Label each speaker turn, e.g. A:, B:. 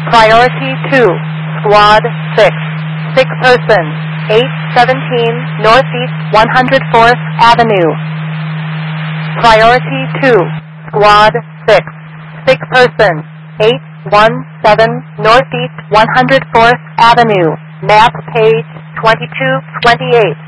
A: Priority 2, Squad 6, 6 persons, 817 Northeast 104th Avenue. Priority 2, Squad 6, 6 persons, 817 Northeast 104th Avenue. Map page 2228.